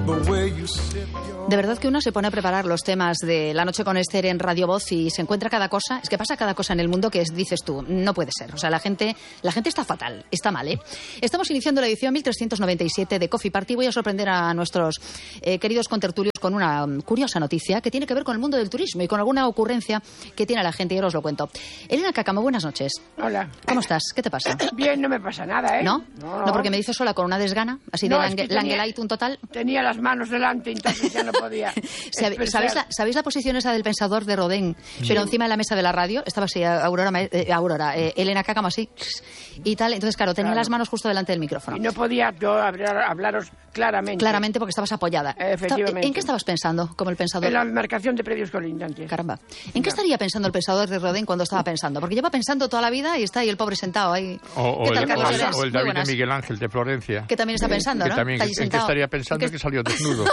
De verdad que uno se pone a preparar los temas de La Noche con Esther en Radio Voz y se encuentra cada cosa. Es que pasa cada cosa en el mundo que dices tú, no puede ser. O sea, la gente está fatal, está mal, ¿eh? Estamos iniciando la edición 1397 de Coffee Party. Voy a sorprender a nuestros queridos contertulios con una curiosa noticia que tiene que ver con el mundo del turismo y con alguna ocurrencia que tiene la gente. Y ahora os lo cuento. Elena Cáccamo, buenas noches. Hola. ¿Cómo estás? ¿Qué te pasa? Bien, no me pasa nada, ¿eh? ¿No? No, porque me dices sola con una desgana, así No, de es que Langelite total. Tenía las manos delante, entonces ya no podía. ¿Sabéis la posición esa del pensador de Rodin? Sí. Pero encima de la mesa de la radio estaba así Elena Cáccamo así y tal. Entonces, claro, tenía las manos justo delante del micrófono. Y no podía yo hablaros claramente. Claramente porque estabas apoyada. Efectivamente. ¿En qué estabas pensando como el pensador? En la marcación de predios colindantes. Caramba. ¿En qué estaría pensando el pensador de Rodin cuando estaba pensando? Porque lleva pensando toda la vida y está ahí el pobre sentado ahí. O el David de Miguel Ángel de Florencia. Que también está pensando, ¿no? También, ¿en qué estaría pensando que salió desnudo?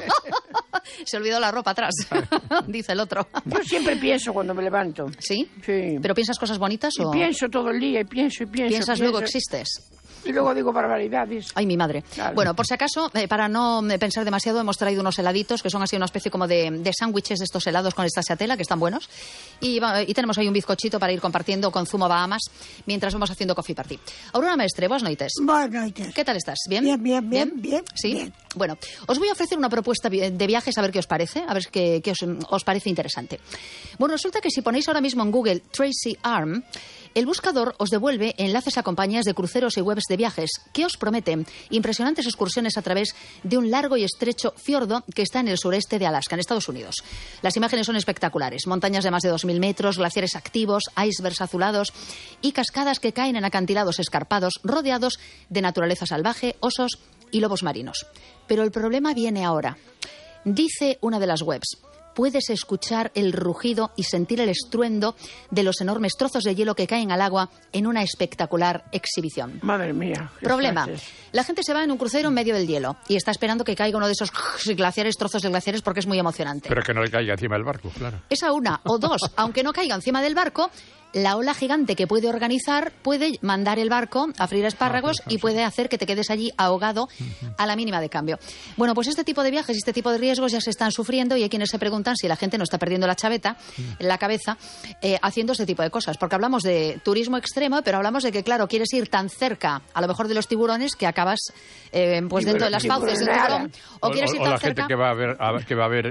Se olvidó la ropa atrás, dice el otro. Yo siempre pienso cuando me levanto. ¿Sí? Sí. ¿Pero piensas cosas bonitas o...? Pienso todo el día y pienso. ¿Piensas luego existes? Y luego digo barbaridades. Ay, mi madre. Claro. Bueno, por si acaso, para no pensar demasiado, hemos traído unos heladitos que son así una especie como de sándwiches de estos helados con estaciatela, que están buenos. Y tenemos ahí un bizcochito para ir compartiendo con zumo Bahamas mientras vamos haciendo Coffee Party. Aurora Mestre, buenas noites. Buenas noites. ¿Qué tal estás? ¿Bien? Bien. ¿Sí? Bien. Bueno, os voy a ofrecer una propuesta de viajes a ver qué os parece, a ver qué os parece interesante. Bueno, resulta que si ponéis ahora mismo en Google Tracy Arm, el buscador os devuelve enlaces a compañías de cruceros y webs de viajes que os prometen impresionantes excursiones a través de un largo y estrecho fiordo que está en el sureste de Alaska, en Estados Unidos. Las imágenes son espectaculares. Montañas de más de 2.000 metros, glaciares activos, icebergs azulados y cascadas que caen en acantilados escarpados rodeados de naturaleza salvaje, osos y lobos marinos. Pero el problema viene ahora. Dice una de las webs: puedes escuchar el rugido y sentir el estruendo de los enormes trozos de hielo que caen al agua en una espectacular exhibición. Madre mía. Problema. La gente se va en un crucero en medio del hielo y está esperando que caiga uno de esos trozos de glaciares porque es muy emocionante. Pero que no le caiga encima del barco, claro. Esa una. O dos, aunque no caiga encima del barco, la ola gigante que puede organizar puede mandar el barco a freír espárragos y puede hacer que te quedes allí ahogado a la mínima de cambio. Bueno, pues este tipo de viajes y este tipo de riesgos ya se están sufriendo y hay quienes se preguntan si la gente no está perdiendo la chaveta en la cabeza haciendo este tipo de cosas. Porque hablamos de turismo extremo, pero hablamos de que, claro, quieres ir tan cerca, a lo mejor de los tiburones, que acabas pues dentro de las fauces del tiburón. O quieres ir tan la cerca... gente que va a ver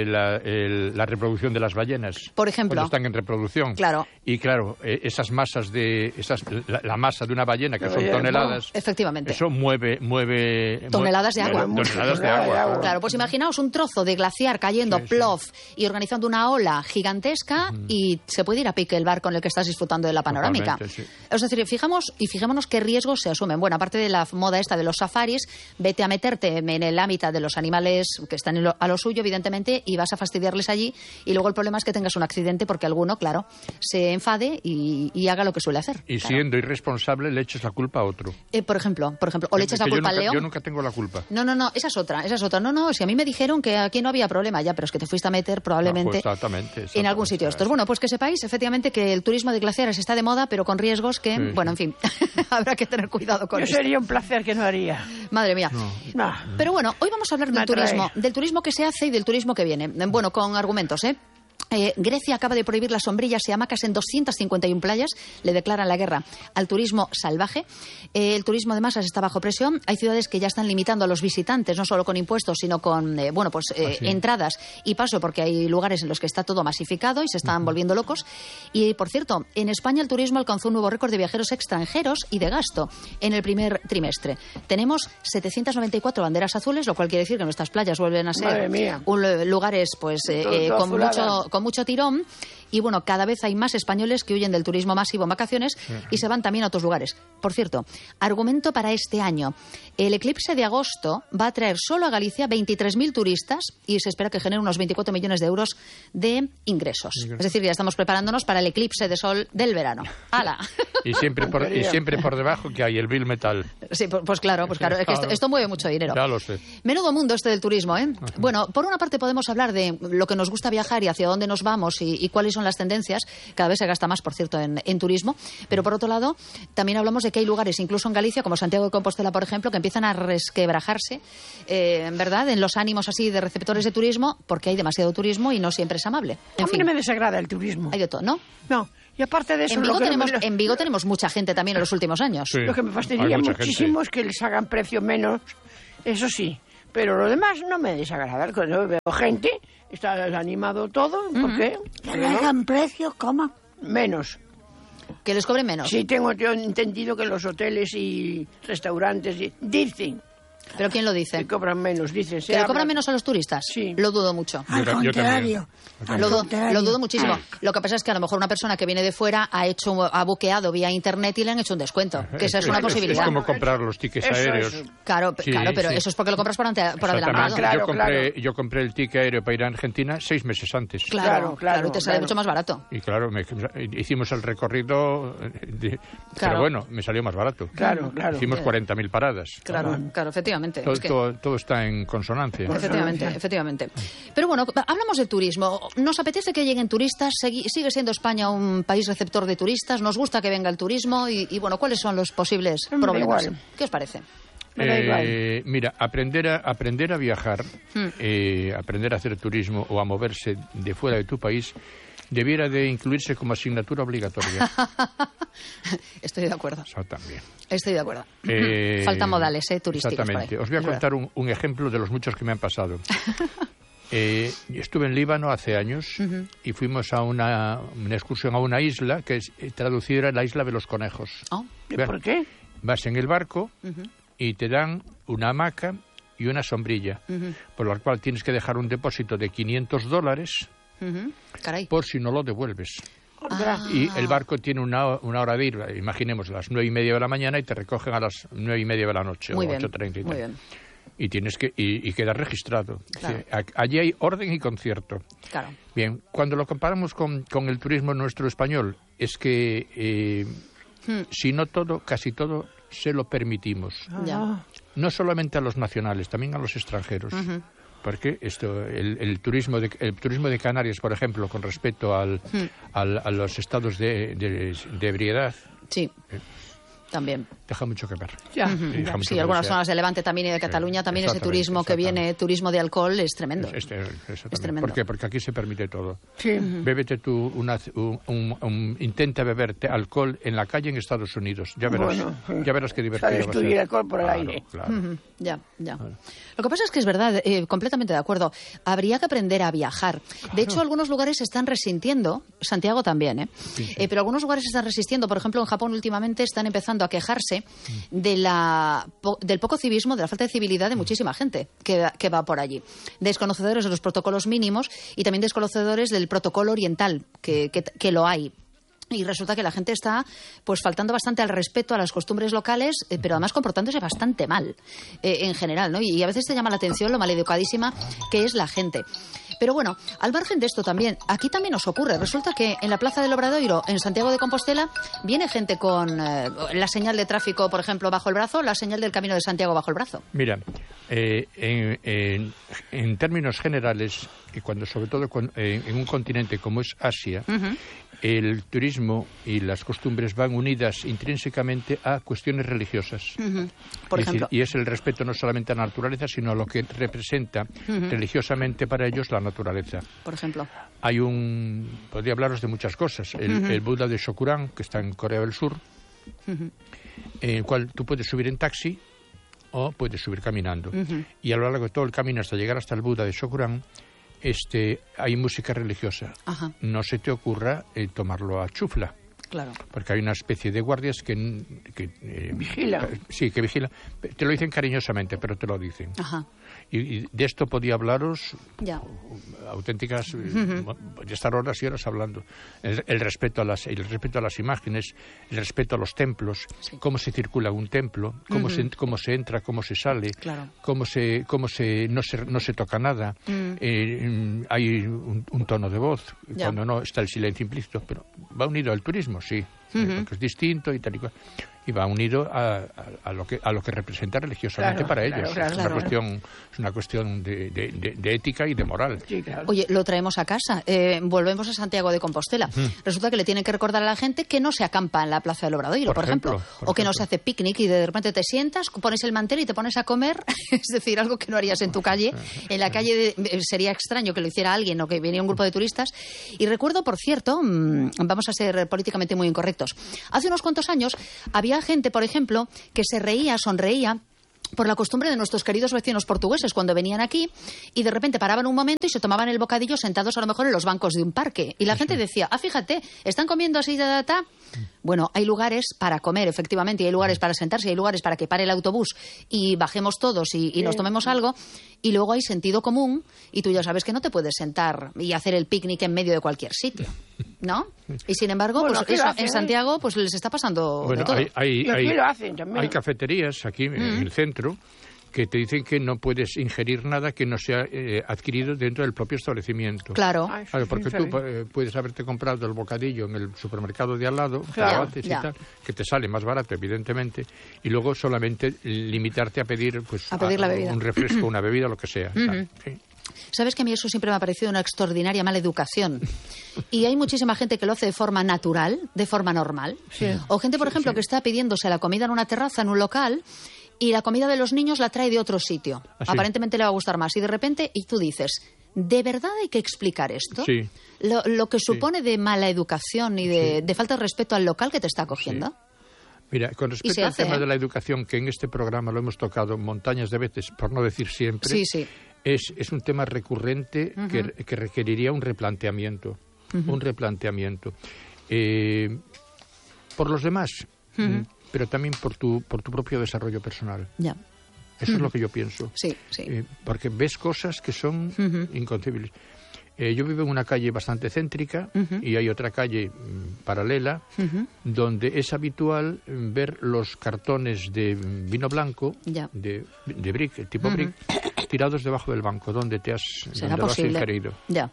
la reproducción de las ballenas. Por ejemplo. Cuando están en reproducción. Claro. Y claro, esas masas la masa de una ballena, que son toneladas. Efectivamente. Eso mueve toneladas de agua. Toneladas de agua. Claro, pues imaginaos un trozo de glaciar cayendo plof y organizando una ola gigantesca y se puede ir a pique el barco en el que estás disfrutando de la panorámica. Sí. Es decir, fijémonos qué riesgos se asumen. Bueno, aparte de la moda esta de los safaris, vete a meterte en el hábitat de los animales que están a lo suyo, evidentemente, y vas a fastidiarles allí y luego el problema es que tengas un accidente porque alguno, claro, se enfade y haga lo que suele hacer. Y claro, siendo irresponsable le eches la culpa a otro. Por ejemplo, o le echas la culpa al león. Yo nunca tengo la culpa. No, esa es otra. No, si a mí me dijeron que aquí no había problema ya, pero es que te fuiste a meter probablemente exactamente, en algún sitio de estos. Bueno, pues que sepáis efectivamente que el turismo de glaciares está de moda, pero con riesgos que, bueno, en fin, habrá que tener cuidado con eso. Sería un placer que no haría. Madre mía. No. Pero bueno, hoy vamos a hablar del turismo que se hace y del turismo que viene. Bueno, con argumentos, Grecia acaba de prohibir las sombrillas y hamacas en 251 playas. Le declaran la guerra al turismo salvaje. El turismo de masas está bajo presión. Hay ciudades que ya están limitando a los visitantes, no solo con impuestos, sino con entradas y paso, porque hay lugares en los que está todo masificado y se están volviendo locos. Y, por cierto, en España el turismo alcanzó un nuevo récord de viajeros extranjeros y de gasto en el primer trimestre. Tenemos 794 banderas azules, lo cual quiere decir que nuestras playas vuelven a ser lugares con mucho tirón. Y bueno, cada vez hay más españoles que huyen del turismo masivo en vacaciones y se van también a otros lugares. Por cierto, argumento para este año. El eclipse de agosto va a traer solo a Galicia 23.000 turistas y se espera que genere unos 24 millones de euros de ingresos. Es decir, ya estamos preparándonos para el eclipse de sol del verano. ¡Hala! Y siempre por debajo que hay el bill metal. Sí, pues claro. Es que esto mueve mucho dinero. Ya lo sé. Menudo mundo este del turismo, ¿eh? Bueno, por una parte podemos hablar de lo que nos gusta viajar y hacia dónde nos vamos y cuáles son son las tendencias. Cada vez se gasta más, por cierto, en turismo. Pero por otro lado, también hablamos de que hay lugares, incluso en Galicia, como Santiago de Compostela, por ejemplo, que empiezan a resquebrajarse, ¿verdad?, en los ánimos así de receptores de turismo, porque hay demasiado turismo y no siempre es amable. A mí no me desagrada el turismo. Hay de todo, ¿no? No. Y aparte de eso... En Vigo tenemos mucha gente también en los últimos años. Sí, lo que me fastidia muchísimo es que les hagan precio menos, eso sí. Pero lo demás no me desagrada. Cuando veo gente, está animado todo, ¿por qué? ¿Que le hagan precio? ¿Cómo? Menos. Que les cobren menos. Sí, tengo yo entendido que los hoteles y restaurantes dicen... ¿Pero quién lo dice? Que cobran menos, dicen. ¿Que le cobran menos a los turistas? Sí. Lo dudo mucho. Al contrario. Lo dudo muchísimo. Lo que pasa es que a lo mejor una persona que viene de fuera ha buqueado vía internet y le han hecho un descuento. Que esa es una posibilidad. Es como comprar los tickets aéreos. Claro, pero eso es porque lo compras por adelantado. Claro, yo compré el ticket aéreo para ir a Argentina 6 meses antes. Claro, y te sale mucho más barato. Y claro, hicimos el recorrido, pero bueno, me salió más barato. Claro. Hicimos 40.000 paradas. Claro, efectivamente. Todo está en consonancia. Efectivamente. Pero bueno, hablamos de turismo. ¿Nos apetece que lleguen turistas? ¿Sigue siendo España un país receptor de turistas? ¿Nos gusta que venga el turismo? Y bueno, ¿cuáles son los posibles problemas? ¿Qué os parece? Mira, aprender a viajar, aprender a hacer turismo o a moverse de fuera de tu país debiera de incluirse como asignatura obligatoria. Estoy de acuerdo. Eso también. Estoy de acuerdo. Faltan modales turísticos. Exactamente. Os voy a contar un ejemplo de los muchos que me han pasado. Estuve en Líbano hace años y fuimos a una excursión a una isla que traducida era la isla de los conejos. Oh. ¿Por qué? Vas en el barco y te dan una hamaca y una sombrilla, por la cual tienes que dejar un depósito de $500 Caray. por si no lo devuelves. Y el barco tiene una hora de ir, imaginemos, a las 9:30 de la mañana y te recogen a las 9:30 de la noche o 8:30. Muy bien. Y tienes que y queda registrado. Claro. Sí, allí hay orden y concierto. Claro. Bien, cuando lo comparamos con el turismo nuestro español, es que si no todo, casi todo se lo permitimos. Ya. No solamente a los nacionales, también a los extranjeros. Porque el turismo de Canarias, por ejemplo, con respecto a los estados de ebriedad, sí, también deja mucho que ver. Sí, algunas zonas de Levante también y de Cataluña también ese turismo que viene, turismo de alcohol, es tremendo. Es tremendo. ¿Por qué? Porque aquí se permite todo. Sí. Bébete tú intenta beberte alcohol en la calle en Estados Unidos. Ya verás qué divertido va a ser. El alcohol por el aire. Claro. Ya. Lo que pasa es que es verdad, completamente de acuerdo. Habría que aprender a viajar. De hecho, algunos lugares se están resintiendo, Santiago también, Sí. Pero algunos lugares se están resistiendo. Por ejemplo, en Japón últimamente están empezando a quejarse del poco civismo, de la falta de civilidad de muchísima gente que va por allí. Desconocedores de los protocolos mínimos y también desconocedores del protocolo oriental, que lo hay. Y resulta que la gente está pues faltando bastante al respeto a las costumbres locales, pero además comportándose bastante mal en general, ¿no? Y a veces te llama la atención lo maleducadísima que es la gente. Pero bueno, al margen de esto también, aquí también nos ocurre. Resulta que en la Plaza del Obradoiro, en Santiago de Compostela, viene gente con la señal de tráfico, por ejemplo, bajo el brazo, la señal del Camino de Santiago bajo el brazo. Mira, en términos generales, y sobre todo en un continente como es Asia, el turismo y las costumbres van unidas intrínsecamente a cuestiones religiosas. Por ejemplo. Y es el respeto no solamente a la naturaleza, sino a lo que representa religiosamente para ellos la naturaleza. Por ejemplo. Podría hablaros de muchas cosas. El Buda de Shokuran, que está en Corea del Sur, en el cual tú puedes subir en taxi o puedes subir caminando. Y a lo largo de todo el camino hasta llegar hasta el Buda de Shokuran, hay música religiosa. Ajá. No se te ocurra tomarlo a chufla. Claro. Porque hay una especie de guardias que vigila. Sí, que vigila. Te lo dicen cariñosamente, pero te lo dicen. Ajá. Y de esto podía hablaros auténticas, podría estar horas y horas hablando. El respeto a las imágenes, el respeto a los templos, sí. Cómo se circula un templo, cómo se entra, cómo se sale, claro. cómo no se toca nada. Hay un tono de voz, cuando no está el silencio implícito, pero va unido al turismo, sí. porque es distinto y tal y cual. Y va unido a lo que representa religiosamente para ellos. Es una cuestión de ética y de moral. Sí, claro. Oye, lo traemos a casa. Volvemos a Santiago de Compostela. Resulta que le tienen que recordar a la gente que no se acampa en la Plaza del Obradoiro, por ejemplo. O que no se hace picnic y de repente te sientas, pones el mantel y te pones a comer. Es decir, algo que no harías en tu calle. En la calle sería extraño que lo hiciera alguien o que viniera un grupo de turistas. Y recuerdo, por cierto, vamos a ser políticamente muy incorrectos. Hace unos cuantos años había gente, por ejemplo, que sonreía por la costumbre de nuestros queridos vecinos portugueses cuando venían aquí y de repente paraban un momento y se tomaban el bocadillo sentados a lo mejor en los bancos de un parque. Y la gente decía, fíjate, están comiendo así, Bueno, hay lugares para comer, efectivamente, y hay lugares para sentarse, y hay lugares para que pare el autobús y bajemos todos y nos tomemos algo. Y luego hay sentido común y tú ya sabes que no te puedes sentar y hacer el picnic en medio de cualquier sitio, ¿no? Y sin embargo, bueno, pues eso, en Santiago pues les está pasando de todo. Y aquí lo hacen también. Hay cafeterías aquí en el centro que te dicen que no puedes ingerir nada que no sea adquirido dentro del propio establecimiento. Claro. Claro, porque tú puedes haberte comprado el bocadillo en el supermercado de al lado, Claro, lo haces y tal, que te sale más barato, evidentemente, y luego solamente limitarte a pedir, pues, A pedir la bebida. un refresco, una bebida, lo que sea. Sí. Sabes que a mí eso siempre me ha parecido una extraordinaria mala educación. Y hay muchísima gente que lo hace de forma natural, de forma normal. Sí. O gente, por ejemplo, que está pidiéndose la comida en una terraza, en un local, y la comida de los niños la trae de otro sitio. ¿Ah, sí? Aparentemente le va a gustar más. Y de repente, y tú dices, ¿de verdad hay que explicar esto? Sí. Lo que supone de mala educación y de falta de respeto al local que te está acogiendo. Sí. Mira, con respecto al tema de la educación, que en este programa lo hemos tocado montañas de veces, por no decir siempre, Sí. Es un tema recurrente que requeriría un replanteamiento. Un replanteamiento. Por los demás, pero también por tu propio desarrollo personal. Ya. Eso es lo que yo pienso. Sí. Porque ves cosas que son inconcebibles. Yo vivo en una calle bastante céntrica y hay otra calle paralela donde es habitual ver los cartones de vino blanco, de brick, tipo brick, tirados debajo del banco donde ¿Será lo has posible? ingerido. Ya.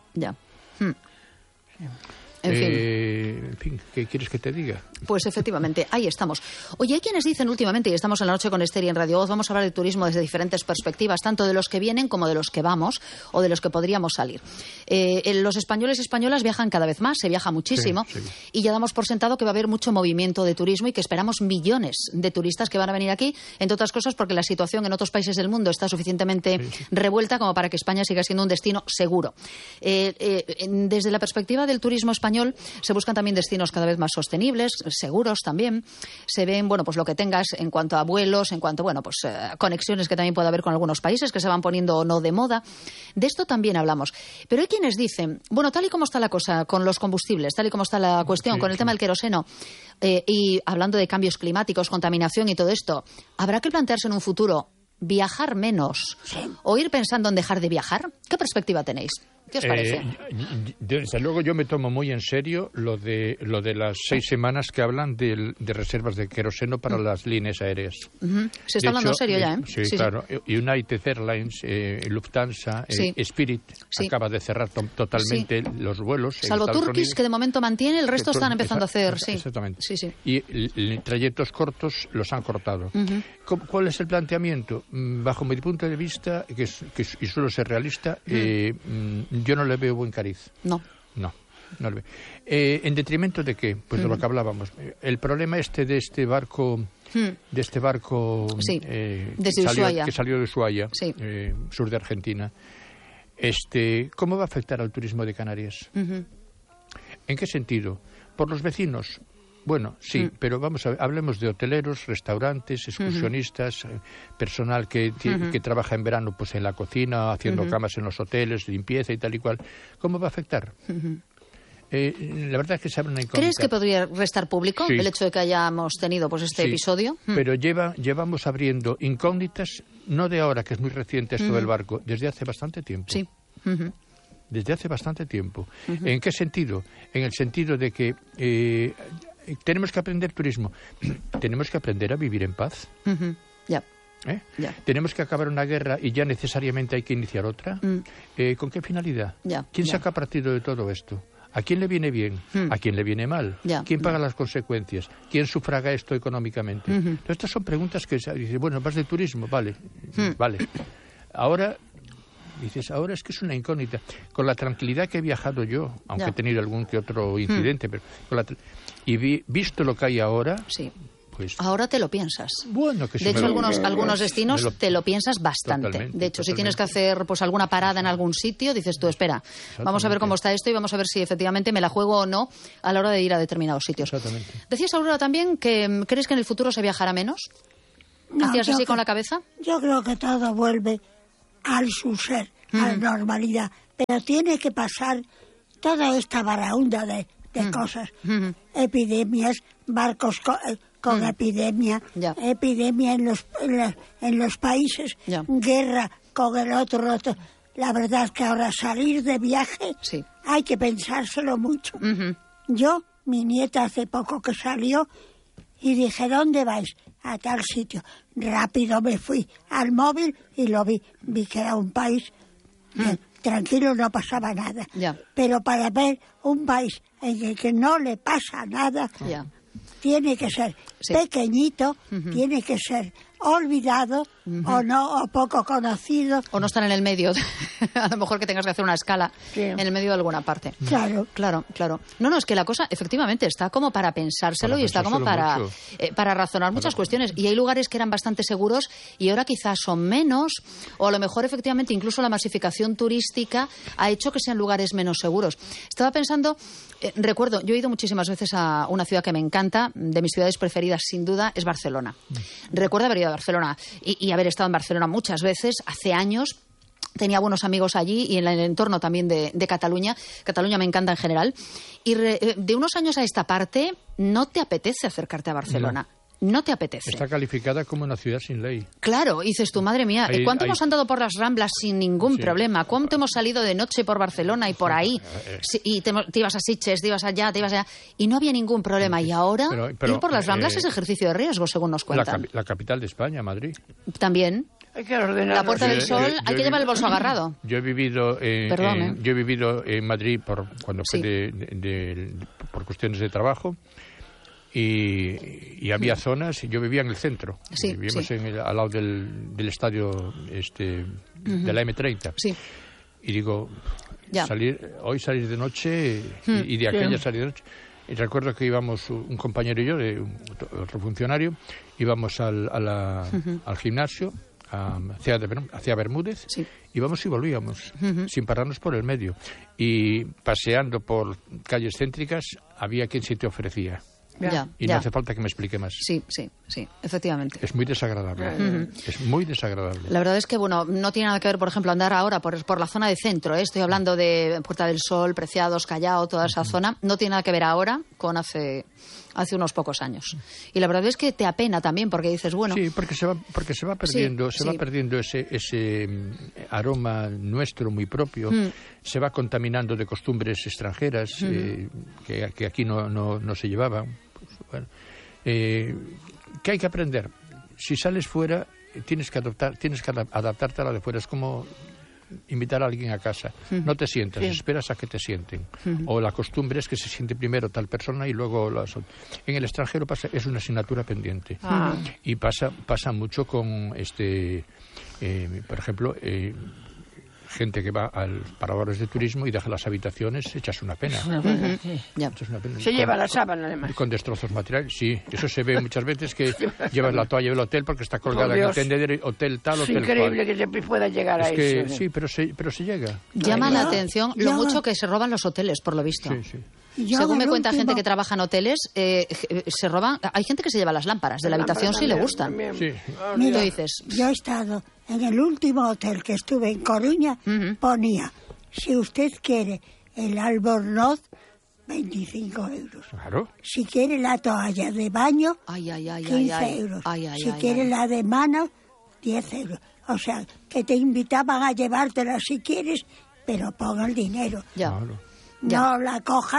En fin, ¿qué quieres que te diga? Pues efectivamente, ahí estamos. Oye, hay quienes dicen últimamente, y estamos en la noche con Esther y en Radio Voz, vamos a hablar de turismo desde diferentes perspectivas, tanto de los que vienen como de los que vamos o de los que podríamos salir. Los españoles y españolas viajan cada vez más, se viaja muchísimo, Sí. y ya damos por sentado que va a haber mucho movimiento de turismo y que esperamos millones de turistas que van a venir aquí, entre otras cosas porque la situación en otros países del mundo está suficientemente revuelta como para que España siga siendo un destino seguro. Desde la perspectiva del turismo español, se buscan también destinos cada vez más sostenibles, seguros también. Se ven, pues lo que tengas en cuanto a vuelos, en cuanto, conexiones que también puede haber con algunos países que se van poniendo o no de moda. De esto también hablamos. Pero hay quienes dicen, tal y como está la cosa con los combustibles, tal y como está la cuestión con el tema del queroseno, y hablando de cambios climáticos, contaminación y todo esto, ¿habrá que plantearse en un futuro viajar menos o ir pensando en dejar de viajar? ¿Qué perspectiva tenéis? ¿Qué os parece? Desde luego yo me tomo muy en serio lo de las 6 semanas que hablan de reservas de queroseno para las líneas aéreas. Se está hablando en serio ya, ¿eh? Sí, claro. United Airlines, Lufthansa, Spirit acaba de cerrar totalmente los vuelos. Salvo Turkish, que de momento mantiene, el resto están empezando a hacer. Exactamente. Sí. Y trayectos cortos los han cortado. ¿Cuál es el planteamiento? Bajo mi punto de vista, y suelo ser realista, yo no le veo buen cariz. No le veo. ¿En detrimento de qué? Pues de lo que hablábamos. El problema de este barco que salió de Ushuaia, sur de Argentina, ¿cómo va a afectar al turismo de Canarias? ¿En qué sentido? Por los vecinos. Bueno, sí, pero hablemos de hoteleros, restaurantes, excursionistas, personal que trabaja en verano pues en la cocina, haciendo camas en los hoteles, limpieza y tal y cual. ¿Cómo va a afectar? La verdad es que se abre una incógnita. ¿Crees que podría restar público el hecho de que hayamos tenido este episodio? Pero llevamos abriendo incógnitas, no de ahora, que es muy reciente esto del barco, desde hace bastante tiempo. Sí. Desde hace bastante tiempo. ¿En qué sentido? En el sentido de que tenemos que aprender turismo. Tenemos que aprender a vivir en paz. Ya. Tenemos que acabar una guerra y ya necesariamente hay que iniciar otra. ¿Con qué finalidad? ¿Quién saca partido de todo esto? ¿A quién le viene bien? ¿A quién le viene mal? Ya. ¿Quién paga las consecuencias? ¿Quién sufraga esto económicamente? Entonces, estas son preguntas que dice, bueno, vas de turismo, vale, vale. Ahora es que es una incógnita. Con la tranquilidad que he viajado yo, aunque he tenido algún que otro incidente, pero visto lo que hay ahora, Sí. pues... Ahora te lo piensas. Bueno, que De hecho, algunos destinos te lo piensas bastante. Totalmente, De hecho, si totalmente. tienes que hacer pues alguna parada en algún sitio, dices tú, espera, vamos a ver cómo está esto y vamos a ver si efectivamente me la juego o no a la hora de ir a determinados sitios. Exactamente. Decías, Aurora, también que crees que en el futuro se viajará menos. No, ¿Hacías yo así cre- con la cabeza? Yo creo que todo vuelve al su ser, a la normalidad. Pero tiene que pasar toda esta baraúnda de cosas. Epidemias, barcos con epidemia, Ya. epidemia en los países, Ya. guerra con el otro. La verdad es que ahora salir de viaje Sí. hay que pensárselo mucho. Yo, mi nieta hace poco que salió y dije, ¿dónde vais? A tal sitio. Rápido me fui al móvil y lo vi. Vi que era un país tranquilo, no pasaba nada. Ya. Pero para ver un país en el que no le pasa nada, Ya. tiene que ser Sí. pequeñito, tiene que ser olvidado o no, o poco conocido. O no estar en el medio. A lo mejor que tengas que hacer una escala Sí. en el medio de alguna parte. Claro. Claro, claro. No, es que la cosa efectivamente está como para pensárselo Para y está como pensárselo para razonar muchas cuestiones. Y hay lugares que eran bastante seguros y ahora quizás son menos, o a lo mejor efectivamente incluso la masificación turística ha hecho que sean lugares menos seguros. Estaba pensando, recuerdo, yo he ido muchísimas veces a una ciudad que me encanta, de mis ciudades preferidas sin duda, es Barcelona. Recuerdo haber ido a Barcelona y haber estado en Barcelona muchas veces, hace años. Tenía buenos amigos allí y en el entorno también de Cataluña. Cataluña me encanta en general. Y de unos años a esta parte, no te apetece acercarte a Barcelona. No te apetece. Está calificada como una ciudad sin ley. Claro, dices tú, madre mía, ¿cuánto hemos andado por las Ramblas sin ningún Sí. problema? ¿Cuánto hemos salido de noche por Barcelona y por ahí? Sí, y te ibas a Sitges, te ibas allá, y no había ningún problema. Y ahora, Pero, ir por las Ramblas es ejercicio de riesgo, según nos cuentan. La capital de España, Madrid. También. Hay que ordenar. La Puerta del Yo- Sol, yo- hay yo que he llevar el bolso agarrado. Yo he vivido Perdón, yo he vivido en Madrid cuando fue Sí. por cuestiones de trabajo y había zonas. Yo vivía en el centro. Sí, Vivíamos sí. al lado del estadio de la M30. Sí. Y digo, Ya. hoy salir de noche y de aquella salir de noche. Y recuerdo que íbamos, un compañero y yo, otro funcionario, íbamos al gimnasio, hacia Bermúdez, Sí. íbamos y volvíamos, sin pararnos por el medio. Y paseando por calles céntricas, había quien sí te ofrecía. Ya, Y ya. no hace falta que me explique más. Sí, efectivamente. Es muy desagradable. Es muy desagradable. La verdad es que, bueno, no tiene nada que ver, por ejemplo, andar ahora por la zona de centro. Estoy hablando de Puerta del Sol, Preciados, Callao, toda esa zona. No tiene nada que ver ahora con hace unos pocos años. Y la verdad es que te apena también, porque dices, bueno... Sí, porque se va perdiendo, Sí, va sí. perdiendo ese aroma nuestro muy propio, se va contaminando de costumbres extranjeras que aquí no se llevaban. Pues, bueno, ¿qué hay que aprender? Si sales fuera, tienes que adaptarte a la de fuera. Es como invitar a alguien a casa. No te sientas, esperas a que te sienten. O la costumbre es que se siente primero tal persona y luego en el extranjero es una asignatura pendiente. Y pasa mucho con por ejemplo, gente que va a paradores de turismo y deja las habitaciones, echas una pena. Ya. Echas una pena. Se lleva la sábana, además. Con destrozos materiales, sí. Eso se ve muchas veces, que llevas la toalla del hotel porque está colgada en el tendedero, hotel tal, Es hotel increíble cual. que se pueda llegar a Es que eso. sí, pero se llega. Llama Yo- la atención lo yo- mucho que se roban los hoteles, por lo visto. Sí, sí. Yo Según me el cuenta gente último- que trabaja en hoteles, se roban... Hay gente que se lleva las lámparas de la habitación si le gustan. Sí. Tú dices... Yo he estado en el último hotel que estuve en Coruña, ponía, si usted quiere el albornoz, 25 euros. Claro. Si quiere la toalla de baño, Ay, 15 euros. Si quiere la de mano, 10 euros. O sea, que te invitaban a llevártela si quieres, pero ponga el dinero. Ya. Claro. No la cojas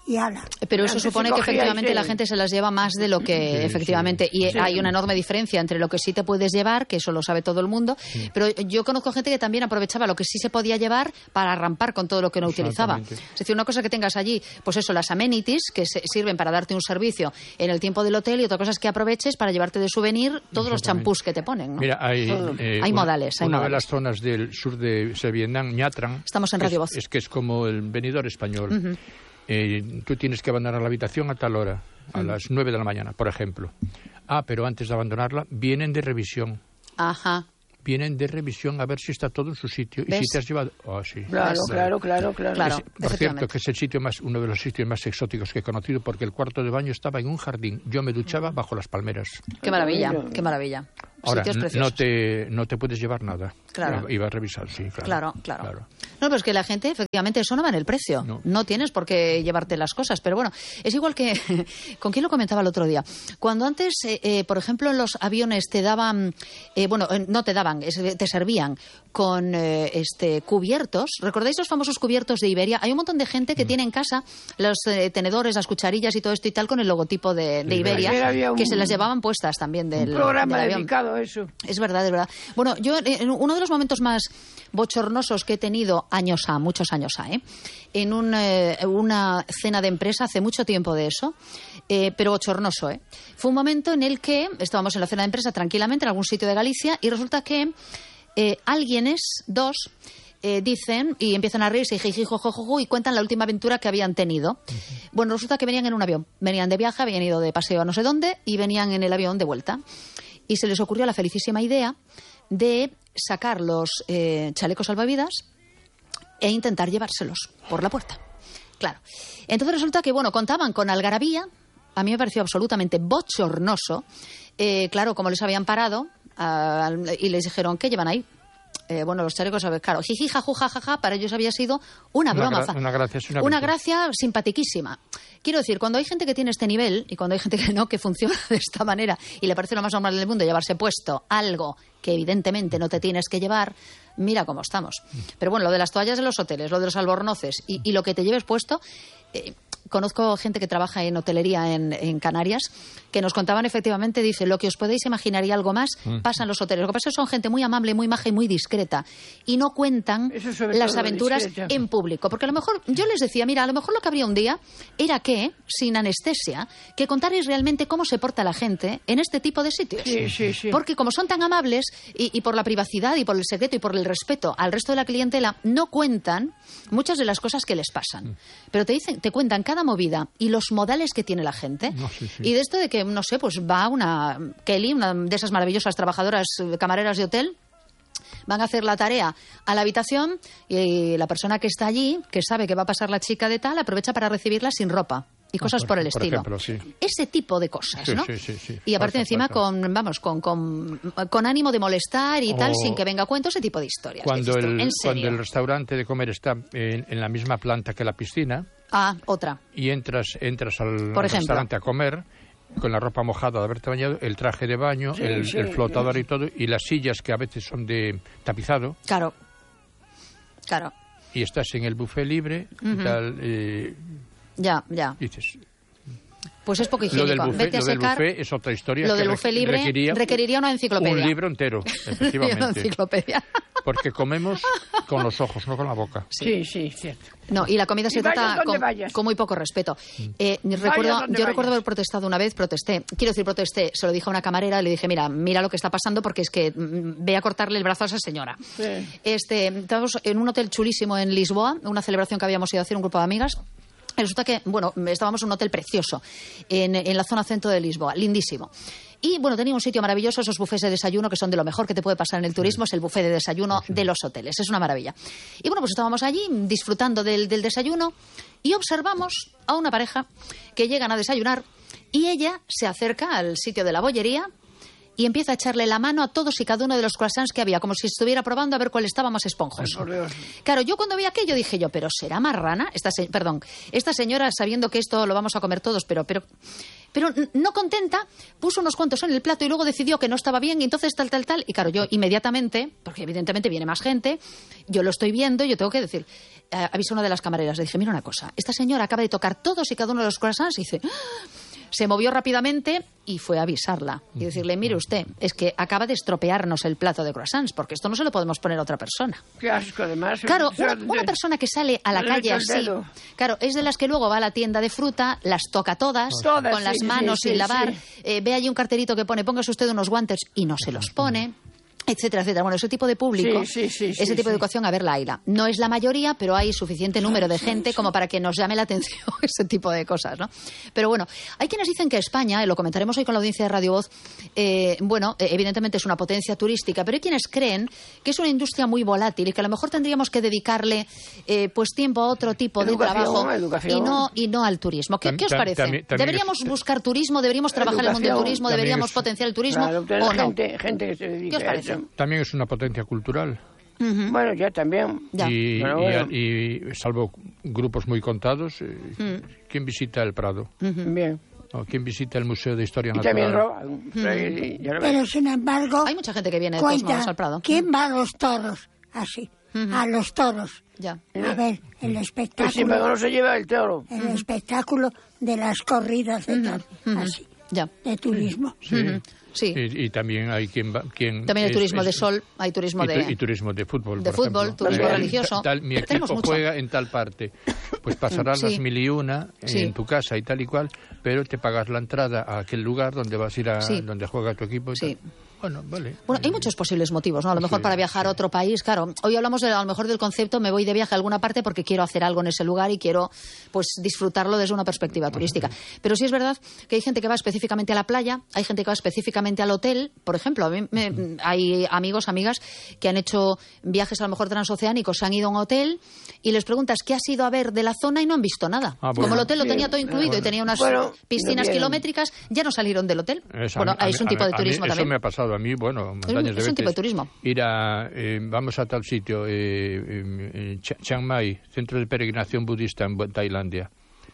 y ala. Pero eso supone que efectivamente la gente se las lleva más de lo que efectivamente... Y hay una enorme diferencia entre lo que sí te puedes llevar, que eso lo sabe todo el mundo, pero yo conozco gente que también aprovechaba lo que sí se podía llevar para rampar con todo lo que no utilizaba. Es decir, una cosa que tengas allí, pues eso, las amenities, que sirven para darte un servicio en el tiempo del hotel, y otra cosa es que aproveches para llevarte de souvenir todos los champús que te ponen, ¿no? Mira, hay modales. Hay una modales. De las zonas del sur de Vietnam, Nha Trang, estamos en Radio Voz. Es que es como el Benidorm español. Tú tienes que abandonar la habitación a tal hora, a las 9 de la mañana, por ejemplo. Pero antes de abandonarla, vienen de revisión. Ajá. Vienen de revisión a ver si está todo en su sitio. ¿Ves? Y si te has llevado... sí. Claro. Por cierto, que es uno de los sitios más exóticos que he conocido, porque el cuarto de baño estaba en un jardín. Yo me duchaba bajo las palmeras. Qué maravilla, qué maravilla. Ahora, sitios preciosos. no te puedes llevar nada. Claro. Iba a revisar, sí, claro. No, pero es que la gente, efectivamente, eso no va en el precio. No tienes por qué llevarte las cosas. Pero bueno, es igual que... ¿Con quién lo comentaba el otro día? Cuando antes, por ejemplo, en los aviones te daban... no te daban, te servían con cubiertos. ¿Recordáis los famosos cubiertos de Iberia? Hay un montón de gente que tiene en casa los tenedores, las cucharillas y todo esto y tal con el logotipo de Iberia, que se las llevaban puestas también del programa del avión. dedicado a eso. Es verdad. Bueno, yo en uno de los momentos más bochornosos que he tenido muchos años en una cena de empresa, hace mucho tiempo de eso, pero bochornoso, fue un momento en el que estábamos en la cena de empresa tranquilamente en algún sitio de Galicia y resulta que dos dicen y empiezan a reírse y cuentan la última aventura que habían tenido. Bueno, resulta que venían en un avión, venían de viaje, habían ido de paseo a no sé dónde y venían en el avión de vuelta. Y se les ocurrió la felicísima idea de sacar los chalecos salvavidas e intentar llevárselos por la puerta. Claro. Entonces resulta que, contaban con algarabía. A mí me pareció absolutamente bochornoso. Claro, como les habían parado y les dijeron, ¿qué llevan ahí? Los chalecos, claro, jiji, jaju, jajaja, para ellos había sido una broma. Una gracia simpatiquísima. Quiero decir, cuando hay gente que tiene este nivel y cuando hay gente que no, que funciona de esta manera y le parece lo más normal del mundo llevarse puesto algo que evidentemente no te tienes que llevar, mira cómo estamos. Pero bueno, lo de las toallas de los hoteles, lo de los albornoces y lo que te lleves puesto... Conozco gente que trabaja en hotelería en Canarias que nos contaban efectivamente, dice, lo que os podéis imaginar y algo más pasa en los hoteles. Lo que pasa es que son gente muy amable, muy maja y muy discreta y no cuentan las aventuras en público. Porque a lo mejor, yo les decía, mira, a lo mejor lo que habría un día era que, sin anestesia, que contarais realmente cómo se porta la gente en este tipo de sitios. Sí. Porque como son tan amables y por la privacidad y por el secreto y por el respeto al resto de la clientela, no cuentan muchas de las cosas que les pasan. Pero te cuentan cada movida y los modales que tiene la gente. Y de esto de que, no sé, pues va una Kelly, una de esas maravillosas trabajadoras camareras de hotel, van a hacer la tarea a la habitación y la persona que está allí, que sabe que va a pasar la chica de tal, aprovecha para recibirla sin ropa. Y cosas por el estilo. Ejemplo, sí. Ese tipo de cosas, ¿no? Sí. Y aparte encima con ánimo de molestar y tal, sin que venga cuento, ese tipo de historias. Cuando el restaurante de comer está en la misma planta que la piscina... otra. Y entras al restaurante a comer con la ropa mojada de haberte bañado, el traje de baño, el flotador y todo, y las sillas que a veces son de tapizado. Claro. Y estás en el buffet libre y tal... Ya. Dices... Pues es poco higiénico. Lo del buffet es otra historia. Lo del buffet libre requeriría una enciclopedia. Un libro entero, efectivamente. Una enciclopedia. Porque comemos con los ojos, no con la boca. Sí, cierto. No, y la comida se trata con muy poco respeto. Yo recuerdo haber protestado una vez, protesté, se lo dije a una camarera, le dije, mira lo que está pasando porque es que ve a cortarle el brazo a esa señora. Sí. Estábamos en un hotel chulísimo en Lisboa, una celebración que habíamos ido a hacer un grupo de amigas. Resulta que, estábamos en un hotel precioso, en la zona centro de Lisboa, lindísimo. Y, tenía un sitio maravilloso, esos bufés de desayuno, que son de lo mejor que te puede pasar en el turismo, es el buffet de desayuno de los hoteles, es una maravilla. Y, pues estábamos allí disfrutando del desayuno y observamos a una pareja que llegan a desayunar y ella se acerca al sitio de la bollería y empieza a echarle la mano a todos y cada uno de los croissants que había, como si estuviera probando a ver cuál estaba más esponjoso. Claro, yo cuando vi aquello dije pero ¿será marrana? Esta señora, sabiendo que esto lo vamos a comer todos, pero Pero no contenta, puso unos cuantos en el plato y luego decidió que no estaba bien, y entonces tal. Y claro, yo inmediatamente, porque evidentemente viene más gente, yo lo estoy viendo y yo tengo que decir, aviso a una de las camareras, le dije, mira una cosa, esta señora acaba de tocar todos y cada uno de los croissants y dice... Se movió rápidamente y fue a avisarla y decirle, mire usted, es que acaba de estropearnos el plato de croissants, porque esto no se lo podemos poner a otra persona. Qué asco, además. Claro, una persona que sale a la calle así, claro, es de las que luego va a la tienda de fruta, las toca todas con las manos sin lavar, ve allí un cartelito que pone, póngase usted unos guantes y no se los pone. Etcétera, etcétera. Bueno, ese tipo de público, ese tipo de educación, a ver, la hayla. No es la mayoría, pero hay suficiente número de gente como para que nos llame la atención ese tipo de cosas, ¿no? Pero bueno, hay quienes dicen que España, y lo comentaremos hoy con la audiencia de Radio Voz, evidentemente es una potencia turística, pero hay quienes creen que es una industria muy volátil y que a lo mejor tendríamos que dedicarle pues tiempo a otro tipo de trabajo y no al turismo. ¿Qué os parece? ¿Deberíamos buscar turismo? ¿Deberíamos trabajar en el mundo del turismo? ¿Deberíamos potenciar el turismo? Claro, ¿O no? Gente que se dedica. ¿Qué os parece? También es una potencia cultural. Bueno, ya también. Ya. Y salvo grupos muy contados, ¿quién visita el Prado? Bien. ¿O quién visita el Museo de Historia Y Natural? también roban. Pero sin embargo, Hay mucha gente que viene de todos modos al Prado. ¿quién va a los toros así? A los toros. Ya. A ver, el Pues espectáculo. si no se lleva el toro. El espectáculo de las corridas de toros, así, Ya. de turismo. Sí. Y también hay quien También hay turismo de sol, hay turismo y turismo de fútbol. de por fútbol, ejemplo. turismo religioso. Mi Tenemos equipo mucho. juega en tal parte. Pues pasarás las 1001 en tu casa y tal y cual, pero te pagas la entrada a aquel lugar donde vas a ir donde juega tu equipo. Y Sí. tal. Bueno, vale. Bueno, hay muchos posibles motivos, ¿no? A lo mejor para viajar a otro país, claro. Hoy hablamos a lo mejor del concepto, me voy de viaje a alguna parte porque quiero hacer algo en ese lugar y quiero, pues, disfrutarlo desde una perspectiva turística. Pero sí es verdad que hay gente que va específicamente a la playa, hay gente que va específicamente al hotel. Por ejemplo, a mí hay amigos, amigas que han hecho viajes a lo mejor transoceánicos, se han ido a un hotel y les preguntas qué has ido a ver de la zona y no han visto nada. Bueno. Como el hotel lo tenía todo incluido y tenía unas piscinas kilométricas, ya no salieron del hotel. Es un tipo de turismo también. Eso me ha pasado a mí, bueno, montañas de es un veces. tipo de turismo. Ir vamos a tal sitio, Chiang Mai, centro de peregrinación budista en Tailandia.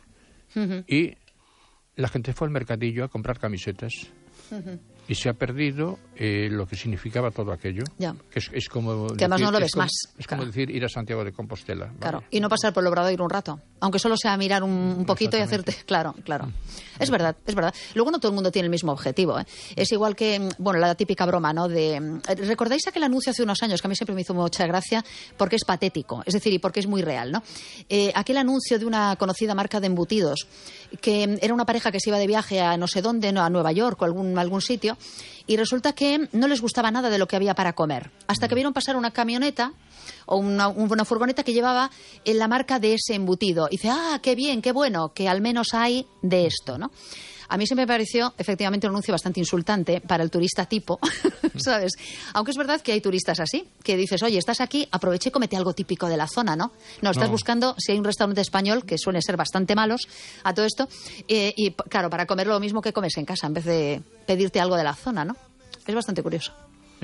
Y la gente fue al mercadillo a comprar camisetas. Y se ha perdido lo que significaba todo aquello. Ya. Que es como que además no lo ves más. Es como decir ir a Santiago de Compostela. ¿Vale? Claro, y no pasar por el Obrador un rato. Aunque solo sea mirar un poquito y hacerte... Claro. Es verdad. Luego no todo el mundo tiene el mismo objetivo, ¿eh? Es igual que, bueno, la típica broma, ¿no? ¿Recordáis aquel anuncio hace unos años que a mí siempre me hizo mucha gracia porque es patético? Es decir, y porque es muy real, ¿no? Aquel anuncio de una conocida marca de embutidos, que era una pareja que se iba de viaje a no sé dónde, no, a Nueva York o algún sitio, y resulta que no les gustaba nada de lo que había para comer, hasta que vieron pasar una camioneta o una furgoneta que llevaba la marca de ese embutido. Y dice, qué bien, qué bueno, que al menos hay de esto, ¿no? A mí siempre me pareció, efectivamente, un anuncio bastante insultante para el turista tipo, ¿sabes? Aunque es verdad que hay turistas así, que dices, oye, estás aquí, aprovecha y cómete algo típico de la zona, ¿no? No, estás buscando, si hay un restaurante español, que suelen ser bastante malos a todo esto, y claro, para comer lo mismo que comes en casa, en vez de pedirte algo de la zona, ¿no? Es bastante curioso.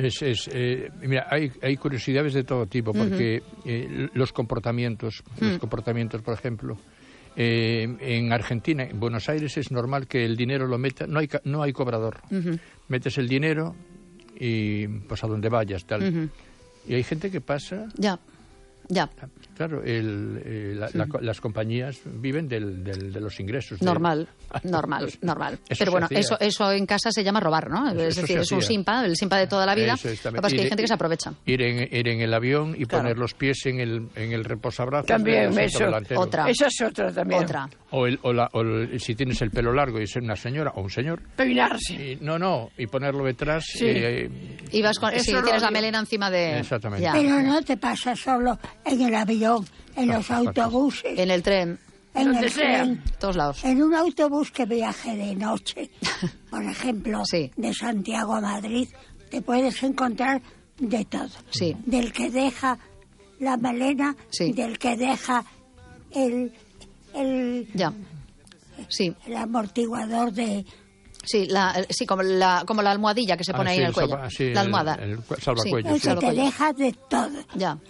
Mira, hay curiosidades de todo tipo, porque los comportamientos, por ejemplo, en Argentina, en Buenos Aires, es normal que el dinero lo meta, no hay cobrador. Metes el dinero y pues a donde vayas, tal. Y hay gente que pasa... Ya. Claro, las compañías viven de los ingresos. Normal. Pero bueno, eso en casa se llama robar, ¿no? Es decir, es un simpa, el simpa de toda la vida. Lo que pasa es que hay gente que se aprovecha. Ir en el avión y poner los pies en el reposabrazos. También, eso. Otra. Esa es otra también. Otra. O si tienes el pelo largo y es una señora o un señor. Peinarse. Y ponerlo detrás. Sí. Y vas con... Si tienes la melena encima de... Exactamente. Ya. Pero no te pasa solo en el avión, en los autobuses, En el tren, en donde el sea. tren. todos lados. En un autobús que viaje de noche, por ejemplo, Sí. de Santiago a Madrid, te puedes encontrar de todo. Sí. Del que deja la melena, Sí. del que deja el Ya. Sí. amortiguador de... Sí, como la almohadilla que se pone ahí en el cuello. Sí, la almohada. el salvacuello. El que te deja de todo. Ya.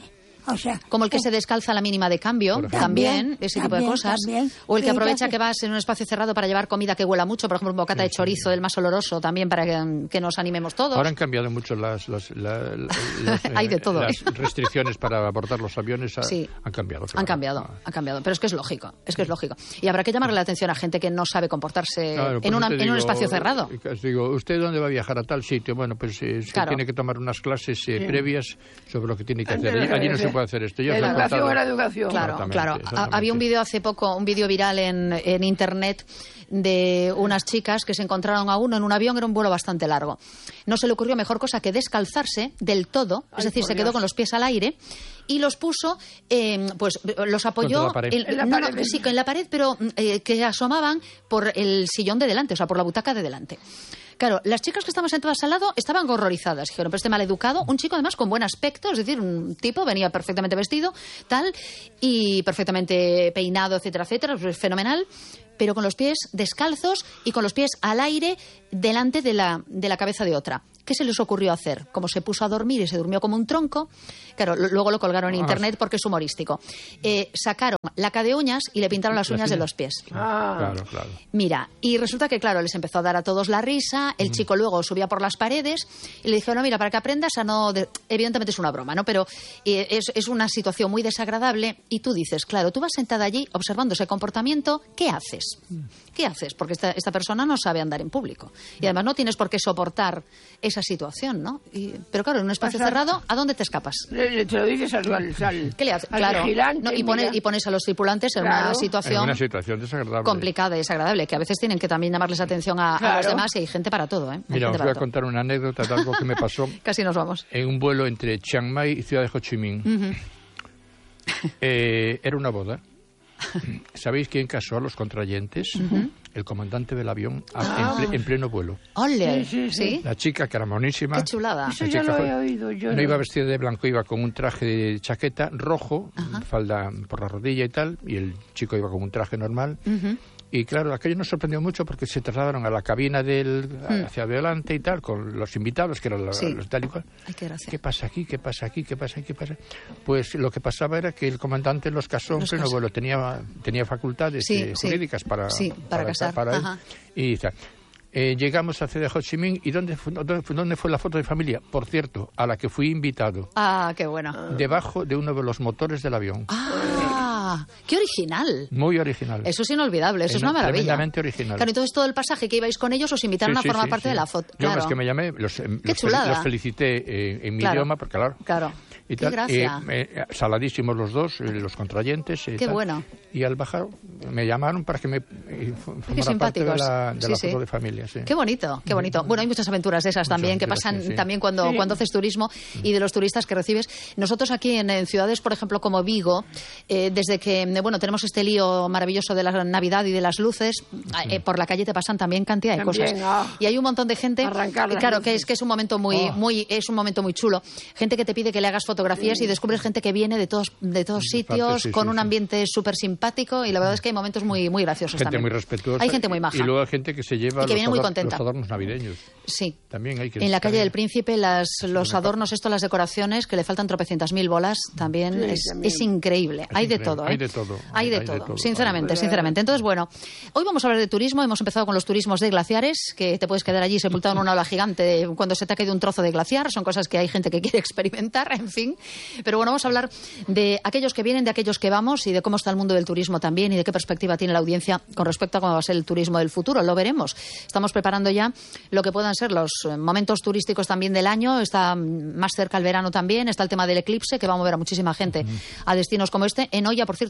O sea, como el que se descalza a la mínima de cambio, también, ese tipo de cosas. También. O el que aprovecha que vas en un espacio cerrado para llevar comida que huela mucho, por ejemplo, un bocata de chorizo, el más oloroso, también para que nos animemos todos. Ahora han cambiado mucho hay de todo. Las restricciones para abordar los aviones. Sí. Han cambiado. Claro. Han cambiado. Pero es que es lógico. Y habrá que llamarle la atención a gente que no sabe comportarse en un espacio cerrado. Digo, ¿usted dónde va a viajar a tal sitio? Bueno, pues tiene que tomar unas clases previas sobre lo que tiene que hacer. Allí no se puede hacer esto. La educación era educación. Claro. Había un vídeo hace poco, un vídeo viral en internet de unas chicas que se encontraron a uno en un avión, era un vuelo bastante largo. No se le ocurrió mejor cosa que descalzarse del todo, es decir, se quedó con los pies al aire y los puso, pues los apoyó en la pared, pero que asomaban por el sillón de delante, o sea, por la butaca de delante. Claro, las chicas que estaban sentadas al lado estaban horrorizadas. Dijeron, pero este maleducado, un chico además con buen aspecto, es decir, un tipo, venía perfectamente vestido, tal, y perfectamente peinado, etcétera, etcétera, fenomenal, pero con los pies descalzos y con los pies al aire delante de la cabeza de otra. ¿Qué se les ocurrió hacer? Como se puso a dormir y se durmió como un tronco, claro, luego lo colgaron en internet porque es humorístico. Sacaron laca de uñas y le pintaron las uñas de los pies. Claro. Mira, y resulta que, claro, les empezó a dar a todos la risa, el chico luego subía por las paredes y le dijeron, no, mira, para que aprendas a no... Evidentemente es una broma, ¿no? Pero es una situación muy desagradable y tú dices, claro, tú vas sentada allí observando ese comportamiento, ¿qué haces? ¿Qué haces? Porque esta persona no sabe andar en público. Y además no tienes por qué soportar esa situación, ¿no? Pero claro, en un espacio cerrado, ¿a dónde te escapas? Te lo dices al ¿qué le haces? Al Claro. vigilante, No, y pones a los tripulantes en una situación desagradable, complicada y desagradable, que a veces tienen que también llamarles atención a los demás y hay gente para todo, ¿eh? Mira, os voy a contar una anécdota de algo que me pasó. Casi nos vamos. En un vuelo entre Chiang Mai y Ciudad de Ho Chi Minh. Era una boda. ¿Sabéis quién casó a los contrayentes? El comandante del avión en pleno vuelo. ¡Ole! Sí. La chica, que era monísima. ¡Qué chulada! Eso ya lo he oído yo. No iba vestida de blanco, iba con un traje de chaqueta rojo, falda por la rodilla y tal, y el chico iba con un traje normal. Y claro, aquello nos sorprendió mucho porque se trasladaron a la cabina hacia adelante y tal, con los invitados, que eran los tal y cual. Ay, qué gracia. ¿Qué pasa aquí? ¿Qué pasa aquí? ¿Qué pasa aquí? ¿Qué pasa? Pues lo que pasaba era que el comandante los casó en pleno vuelo. Tenía facultades jurídicas para casar. Para él. Y tal. Llegamos a Ciudad de Ho Chi Minh. ¿Y dónde fue la foto de familia? Por cierto, a la que fui invitado. ¡Ah, qué bueno! Debajo de uno de los motores del avión. ¡Qué original! Muy original. Eso es inolvidable, eso es una maravilla. Tremendamente original. Claro, entonces todo el pasaje que ibais con ellos os invitaron a formar parte de la foto. Yo más que me llamé, los felicité en mi idioma, porque claro. Y qué gracia. Saladísimos los dos, los contrayentes. Qué bueno. Y al bajar me llamaron para que me formara parte de la foto de familia. Sí. Qué bonito, qué bonito. Bueno, hay muchas aventuras de esas también que pasan también cuando haces turismo y de los turistas que recibes. Nosotros aquí en ciudades, por ejemplo, como Vigo, desde que tenemos este lío maravilloso de la Navidad y de las luces, por la calle te pasan también cantidad de cosas. Y hay un montón de gente, claro, que es un momento es un momento muy chulo. Gente que te pide que le hagas fotografías y descubres gente que viene de todos sitios con un ambiente súper simpático y la verdad es que hay momentos muy graciosos gente también. Muy respetuosa. Hay gente muy maja. Y luego hay gente que se lleva los adornos navideños. Sí. También hay que en la calle del Príncipe los adornos, las decoraciones que le faltan tropecientas mil bolas también es increíble. Hay de todo, Hay de todo. Sinceramente. Entonces, bueno, hoy vamos a hablar de turismo. Hemos empezado con los turismos de glaciares, que te puedes quedar allí sepultado en una ola gigante cuando se te ha caído un trozo de glaciar. Son cosas que hay gente que quiere experimentar, en fin. Pero bueno, vamos a hablar de aquellos que vienen, de aquellos que vamos y de cómo está el mundo del turismo también y de qué perspectiva tiene la audiencia con respecto a cómo va a ser el turismo del futuro. Lo veremos. Estamos preparando ya lo que puedan ser los momentos turísticos también del año. Está más cerca el verano también. Está el tema del eclipse, que va a mover a muchísima gente a destinos como este. En Oya, por cierto,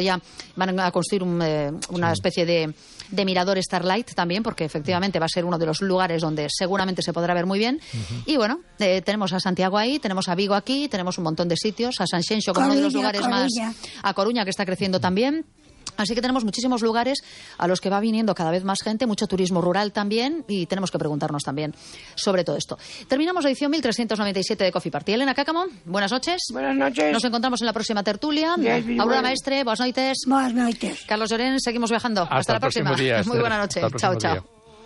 van a construir una especie de mirador Starlight también, porque efectivamente va a ser uno de los lugares donde seguramente se podrá ver muy bien. Y bueno, tenemos a Santiago ahí, tenemos a Vigo aquí, tenemos un montón de sitios, a Sanxenxo como uno de los lugares más, a Coruña, que está creciendo también. Así que tenemos muchísimos lugares a los que va viniendo cada vez más gente, mucho turismo rural también, y tenemos que preguntarnos también sobre todo esto. Terminamos la edición 1397 de Coffee Party. Elena Cácamo, buenas noches. Buenas noches. Nos encontramos en la próxima tertulia. Aurora Maestre, buenas noites. Buenas noites. Carlos Llorén, seguimos viajando. Hasta la próxima. Día, muy buena noche. Chao, chao.